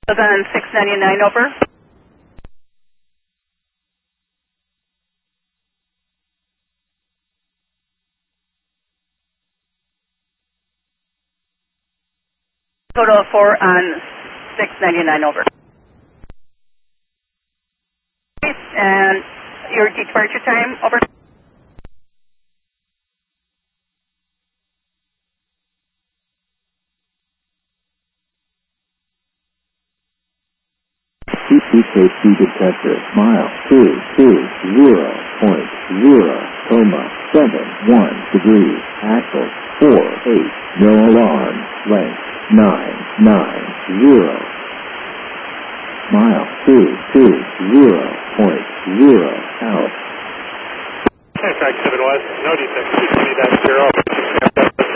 on 699 over. Total of 4 on 699 over. And your departure time over. CPKC detector, mile 220.071 degrees, axle 48, no alarm, length 990. Mile 220.0 out. Track 7 West, no defects, 220-0.